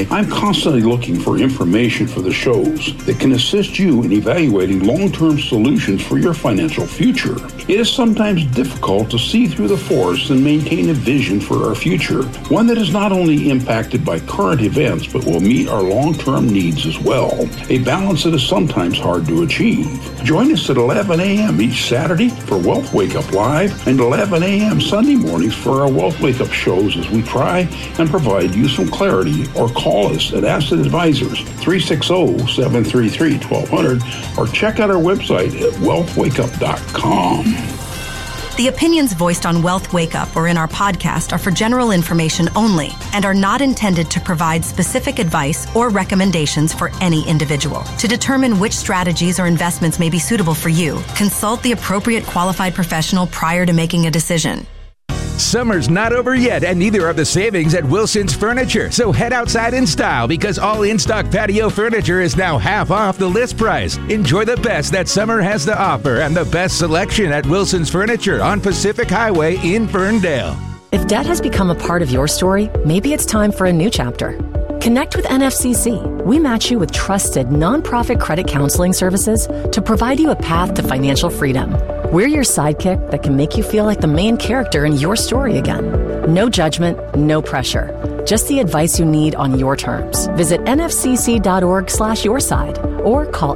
why I'm constantly looking for information for the shows that can assist you in evaluating long-term solutions for your financial future. It is sometimes difficult to see through the forest and maintain a vision for our future, one that is not only impacted by current events but will meet our long-term needs as well, a balance that is sometimes hard to achieve. Join us at 11 a.m. each Saturday for Wealth Wake Up Live and 11 a.m. Sunday mornings for our Wealth Wake Up shows as we try and provide you some clarity, or call us at Asset Advisors 360-733-1200 or check out our website at wealthwakeup.com. The opinions voiced on Wealth Wake Up or in our podcast are for general information only and are not intended to provide specific advice or recommendations for any individual. To determine which strategies or investments may be suitable for you, consult the appropriate qualified professional prior to making a decision. Summer's not over yet, and neither are the savings at Wilson's Furniture. So head outside in style, because all in-stock patio furniture is now half off the list price. Enjoy the best that summer has to offer and the best selection at Wilson's Furniture on Pacific Highway in Ferndale. If debt has become a part of your story, maybe it's time for a new chapter. Connect with NFCC. We match you with trusted nonprofit credit counseling services to provide you a path to financial freedom. We're your sidekick that can make you feel like the main character in your story again. No judgment, no pressure. Just the advice you need on your terms. Visit nfcc.org/yourside or call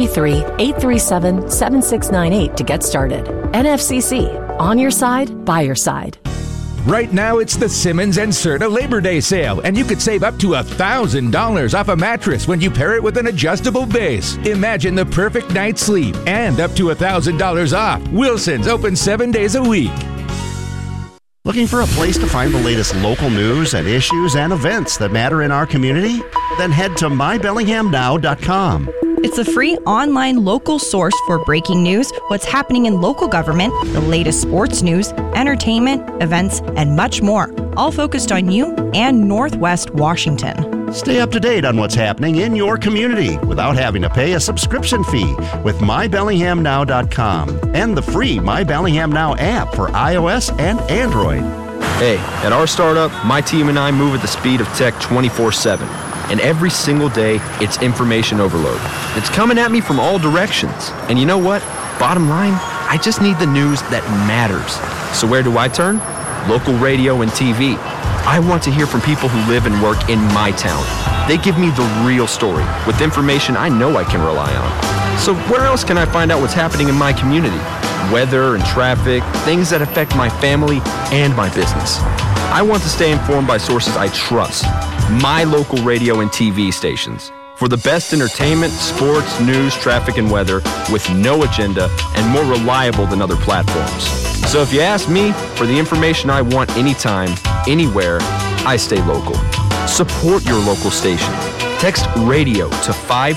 833-837-7698 to get started. NFCC, on your side, by your side. Right now, it's the Simmons and Serta Labor Day sale, and you could save up to $1,000 off a mattress when you pair it with an adjustable base. Imagine the perfect night's sleep and up to $1,000 off. Wilson's open 7 days a week. Looking for a place to find the latest local news and issues and events that matter in our community? Then head to mybellinghamnow.com. It's a free online local source for breaking news, what's happening in local government, the latest sports news, entertainment, events, and much more, all focused on you and Northwest Washington. Stay up to date on what's happening in your community without having to pay a subscription fee with mybellinghamnow.com and the free My Bellingham Now app for iOS and Android. Hey, at our startup, my team and I move at the speed of tech 24/7. And every single day, it's information overload. It's coming at me from all directions. And you know what? Bottom line, I just need the news that matters. So where do I turn? Local radio and TV. I want to hear from people who live and work in my town. They give me the real story with information I know I can rely on. So where else can I find out what's happening in my community? Weather and traffic, things that affect my family and my business. I want to stay informed by sources I trust. My local radio and TV stations. For the best entertainment, sports, news, traffic, and weather with no agenda and more reliable than other platforms. So if you ask me for the information I want anytime, anywhere, I stay local. Support your local station. Text radio to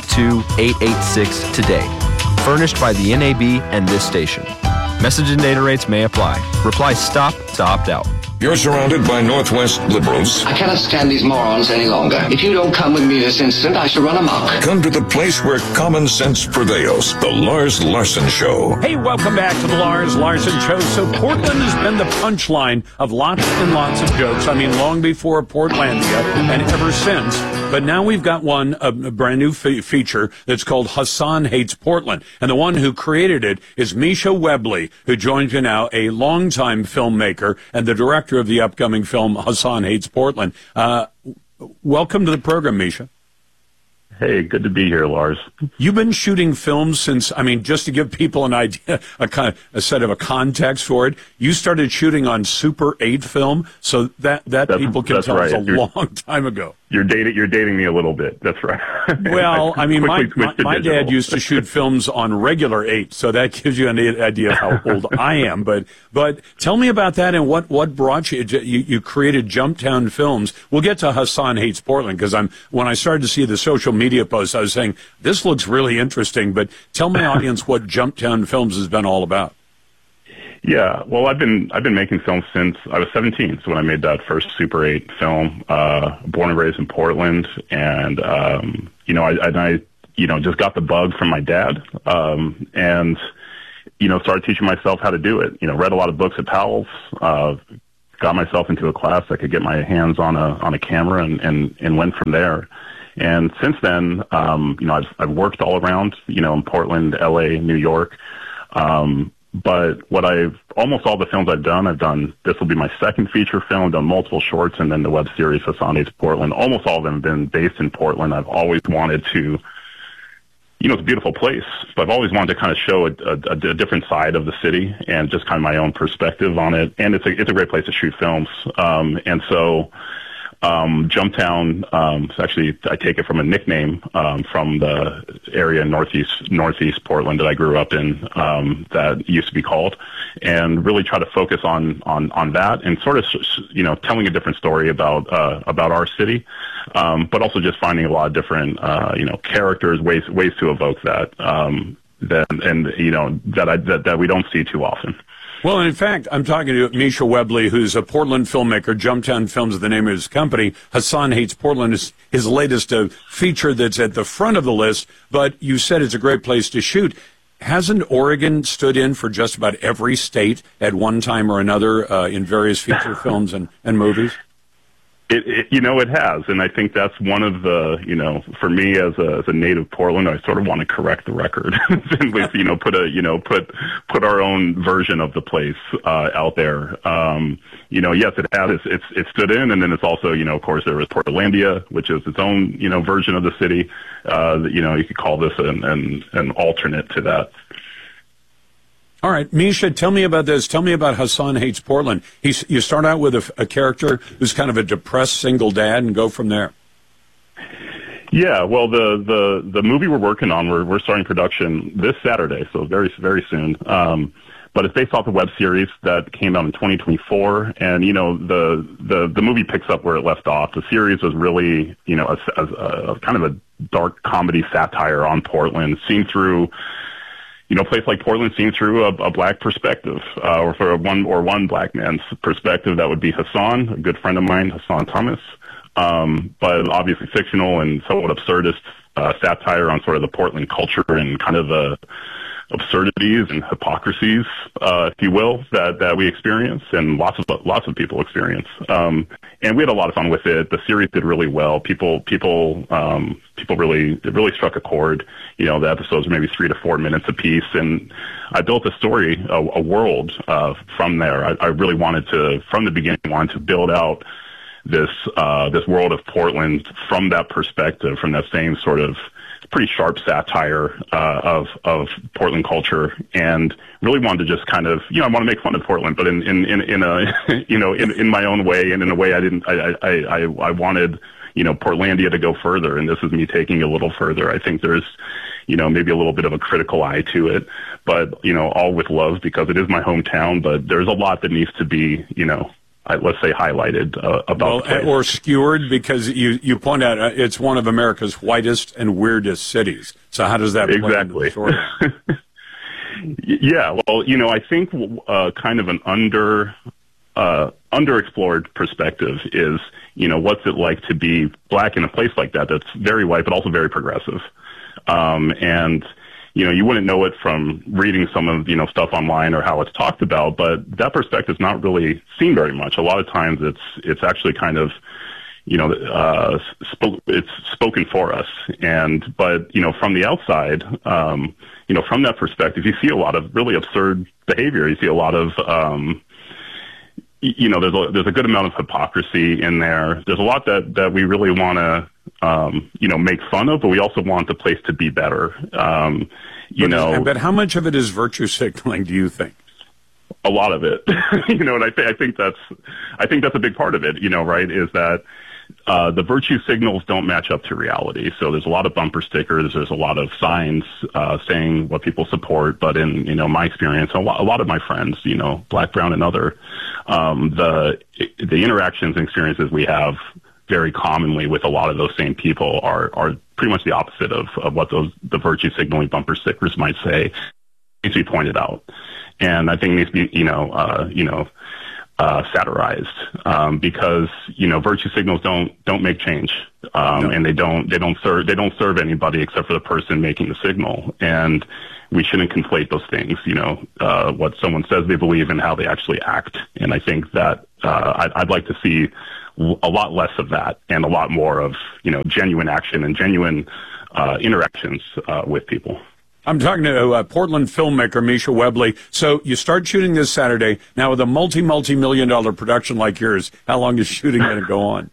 52886 today. Furnished by the NAB and this station. Message and data rates may apply. Reply STOP to opt out. You're surrounded by Northwest liberals. I cannot stand these morons any longer. If you don't come with me this instant, I shall run amok. Come to the place where common sense prevails. The Lars Larson Show. Hey, welcome back to the Lars Larson Show. So Portland has been the punchline of lots and lots of jokes. I mean, long before Portlandia and ever since. But now we've got a brand new feature that's called Hassan Hates Portland. And the one who created it is Misha Webley, who joins you now, a longtime filmmaker and the director of the upcoming film Hassan Hates Portland. Welcome to the program, Misha. Hey, good to be here, Lars. You've been shooting films since, just to give people an idea, a set of a context for it, you started shooting on Super 8 film, so that people can tell right. It's a long time ago. You're dating me a little bit. That's right. Well, my dad used to shoot films on regular 8, so that gives you an idea of how old I am. But tell me about that and what brought you. You created Jumptown Films. We'll get to Hassan Hates Portland because when I started to see the social media posts, I was saying this looks really interesting. But tell my audience what Jumptown Films has been all about. Yeah, well, I've been making films since I was 17. So when I made that first Super 8 film, born and raised in Portland, and I just got the bug from my dad, and started teaching myself how to do it. Read a lot of books at Powell's, got myself into a class I could get my hands on a camera and went from there. And since then, I've worked all around, in Portland, LA, New York. But almost all the films I've done, this will be my second feature film, done multiple shorts, and then the web series Hassan Hates Portland. Almost all of them have been based in Portland. I've always wanted to, it's a beautiful place, but I've always wanted to kind of show a different side of the city and just kind of my own perspective on it. And it's a great place to shoot films. And so, Jumptown, actually, I take it from a nickname, from the area in northeast Portland that I grew up in, that used to be called, and really try to focus on that and sort of, telling a different story about our city, but also just finding a lot of different, characters, ways to evoke that, that we don't see too often. Well, and in fact, I'm talking to Misha Webley, who's a Portland filmmaker. Jumptown Films is the name of his company. Hassan Hates Portland is his latest feature that's at the front of the list, but you said it's a great place to shoot. Hasn't Oregon stood in for just about every state at one time or another in various feature films and movies? It has, and I think that's one of the, for me as a native Portland, I sort of want to correct the record and put our own version of the place out there. Yes, it has. It stood in, and then it's also, of course, there was Portlandia, which is its own, version of the city. You could call this an alternate to that. All right, Misha, tell me about this. Tell me about Hassan Hates Portland. You start out with a character who's kind of a depressed single dad and go from there. Yeah, well, the movie we're working on, we're starting production this Saturday, so very, very soon. But it's based off a web series that came out in 2024, and the movie picks up where it left off. The series was really, a kind of a dark comedy satire on Portland, seen through. A place like Portland seen through a black perspective, or for one black man's perspective. That would be Hassan, a good friend of mine, Hassan Thomas. But obviously fictional and somewhat absurdist satire on sort of the Portland culture and kind of the absurdities and hypocrisies, if you will, that we experience and lots of people experience. And we had a lot of fun with it. The series did really well. People really struck a chord. The episodes were maybe 3 to 4 minutes apiece, and I built a story, a world from there. I really wanted to, from the beginning, to build out this world of Portland from that perspective, from that same sort of pretty sharp satire of Portland culture, and really wanted to just kind of, I want to make fun of Portland, but in a in my own way, and in a way I wanted Portlandia to go further, and this is me taking it a little further. I think there's maybe a little bit of a critical eye to it, but all with love, because it is my hometown. But there's a lot that needs to be let's say highlighted about the place. Or skewered, because you point out it's one of America's whitest and weirdest cities. So how does that play into the story? Yeah, well, I think kind of an underexplored perspective is, what's it like to be black in a place like that that's very white but also very progressive. And you wouldn't know it from reading some of, stuff online or how it's talked about, but that perspective is not really seen very much. A lot of times it's actually kind of, it's spoken for us. But from the outside, from that perspective, you see a lot of really absurd behavior. You see a lot of, there's a good amount of hypocrisy in there. There's a lot that we really want to, make fun of, but we also want the place to be better. But how much of it is virtue signaling, do you think? A lot of it, and I think that's a big part of it, right, is that the virtue signals don't match up to reality. So there's a lot of bumper stickers, there's a lot of signs saying what people support, but in my experience, a lot of my friends, black, brown, and other, the interactions and experiences we have very commonly with a lot of those same people are pretty much the opposite of what the virtue signaling bumper stickers might say. Needs to be pointed out, and I think it needs to be satirized, because virtue signals don't make change, and they don't serve anybody except for the person making the signal, and we shouldn't conflate those things. What someone says they believe and how they actually act, and I think that I'd like to see a lot less of that and a lot more of genuine action and genuine interactions with people. I'm talking to Portland filmmaker Misha Webley. So you start shooting this Saturday. Now, with a multi-million-dollar production like yours, how long is shooting going to go on?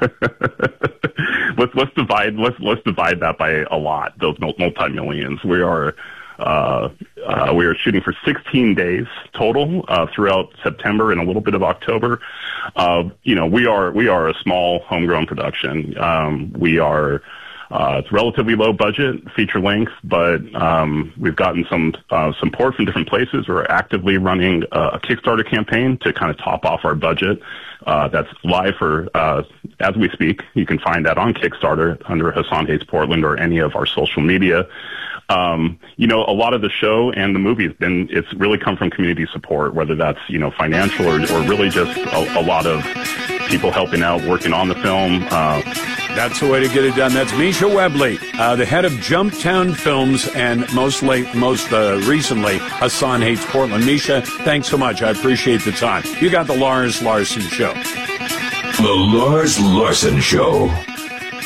Let's divide that by a lot. Those multi-millions. We are shooting for 16 days total throughout September and a little bit of October. We are a small homegrown production. It's relatively low budget, feature length, but we've gotten some support from different places. We're actively running a Kickstarter campaign to kind of top off our budget. That's live for as we speak. You can find that on Kickstarter under Hassan Hates Portland or any of our social media. A lot of the show and the movie it's really come from community support, whether that's financial or really just a lot of people helping out, working on the film. That's the way to get it done. That's Misha Webley, the head of Jumptown Films, and most recently, Hassan Hates Portland. Misha, thanks so much. I appreciate the time. You got the Lars Larson Show. The Lars Larson Show.